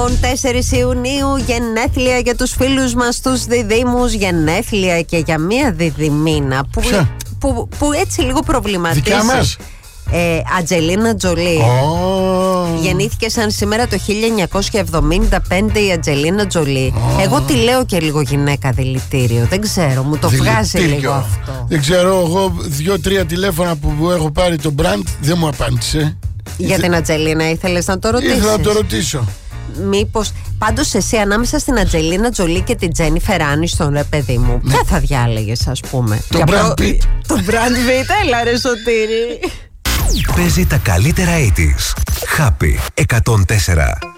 Λοιπόν, 4 Ιουνίου, γενέθλια για τους φίλους μας τους διδήμους, γενέθλια και για μία διδυμίνα που έτσι λίγο προβληματίζει. Δικιά μας. Αντζελίνα Τζολί. Γεννήθηκε σαν σήμερα το 1975 η Αντζελίνα Τζολί. Εγώ τη λέω και λίγο γυναίκα δηλητήριο. Δεν ξέρω, μου το βγάζει λίγο αυτό. Δεν ξέρω, εγώ 2-3 τηλέφωνα που έχω πάρει το brand δεν μου απάντησε. Για την Αντζελίνα ήθελες να το ρωτήσεις? Ήθελα να το ρωτήσω. Μήπως, πάντως εσύ ανάμεσα στην Αντζελίνα Τζολί και την Τζένιφερ Άνιστον, ρε παιδί μου, ποια θα διάλεγες, ας πούμε? Το Brad Pitt. Το Brad Pitt, έλα ρε Σωτήρη. Παίζει τα καλύτερα 80's. Happy 104.